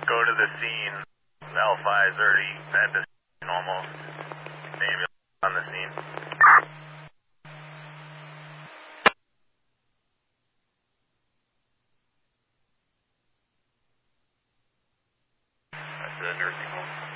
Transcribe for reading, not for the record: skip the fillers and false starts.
go to the scene. L5's already at the scene almost. Ambulance on the scene. That's the nursing home.